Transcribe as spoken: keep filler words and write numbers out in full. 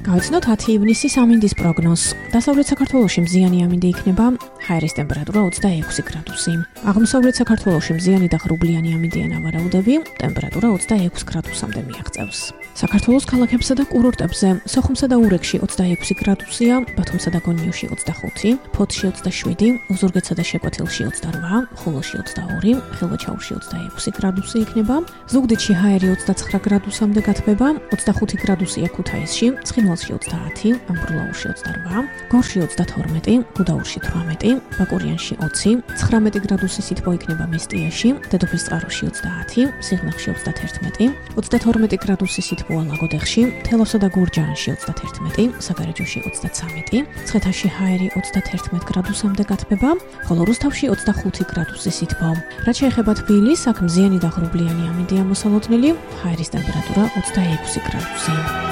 გავიცნოთ ათი ივნისი სამინდის პროგნოზს. დასავლეთ საქართველოში მზიანი ამინდი იქნება, ჰაერის ტემპერატურა ოცდაექვსი გრადუსი. აღმოსავლეთ საქართველოში მზიანი და ღრუბლიანი ამინდია ნავარაუდები, ტემპერატურა ოცდაექვსი გრადუსამდე მიაღწევს. საქართველოს ქალაქებსა და კურორტებზე, სოხუმსა და ურეკში ოცდაექვსი გრადუსია, ბათუმსა და გონიოში ოცდახუთი, ფოთში ოცდაშვიდი, ოზურგეთსა და შეკვეთილში ოცდარვა, ხულოში ოცდაორი, ხილვაჩაურში ოცდაექვსი გრადუსი იქნება, ზუგდიდში ჰაერი ოცდაცხრა გრადუსამდე გათბება, ოცდახუთი გრადუსია ქუთაისში, ცხინვალში ოცდაათი, ამბროლაურში ოცდარვა, გორში ოცდათორმეტი, გუდაურში თვრამეტი, ბაკურიანში ოცი, ცხრამეტი გრადუსი სითბო იქნება მესტიაში, დედოფლისწყაროში ოცდაათი, სიღნაღში ოცდათერთმეტი, ოცდათორმეტი გრადუსი სითბოა ლაგოდეხში, თელავსა და გურჯაანში ოცდათერთმეტი, საგარეჯოში ოცდაცამეტი, ცხეთაში ჰაერი ოცდათერთმეტი გრადუსამდე გათბება, ხოლო რუსთავში ოცდახუთი გრადუსი სითბო. რაც შეეხება თბილისს, აქ მზიანი და ღრუბლიანი ამინდია მოსალოდნელი, ჰაერის ტემპერატურა ოცდაექვსი გრადუსი.